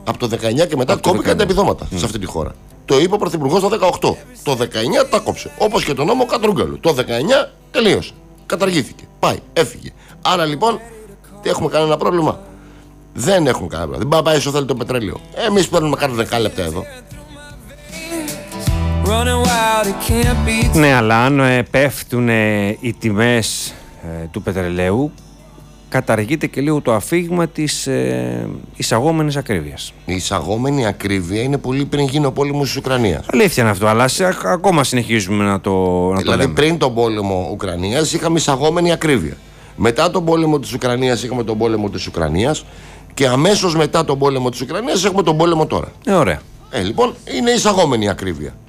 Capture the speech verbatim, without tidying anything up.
Από το δεκαεννιά και μετά Από το κόπηκαν τα δεκαεννιά. επιδόματα mm. σε αυτή τη χώρα. Το είπε ο Πρωθυπουργός το δεκαοκτώ. Το δεκαεννιά τα κόψε. Όπως και το νόμο Κατρούγκαλου. Το δεκαεννιά τελείωσε. Καταργήθηκε. Πάει, έφυγε. Άρα λοιπόν, τι έχουμε κανένα πρόβλημα? Δεν έχουμε κανένα πρόβλημα. Δεν πάει να πάει όσο θέλει το πετρέλαιο. Εμείς παίρνουμε κάτι δέκα λεπτά εδώ. Ναι, αλλά αν ε, πέφτουν ε, οι τιμές ε, του πετρελαίου, καταργείται και λίγο το αφήγημα της ε, εισαγόμενης ακρίβειας. Η εισαγόμενη ακρίβεια είναι πολύ πριν γίνει ο πόλεμος της Ουκρανίας. Αλήθεια είναι αυτό, αλλά σε, ακόμα συνεχίζουμε να το, να δηλαδή το λέμε. πριν τον πόλεμο Ουκρανίας είχαμε εισαγόμενη ακρίβεια. Μετά τον πόλεμο της Ουκρανίας είχαμε τον πόλεμο της Ουκρανίας και αμέσως μετά τον πόλεμο της Ουκρανίας έχουμε τον πόλεμο τώρα. Ε, ωραία. Ε, λοιπόν, είναι εισαγόμενη ακρίβεια.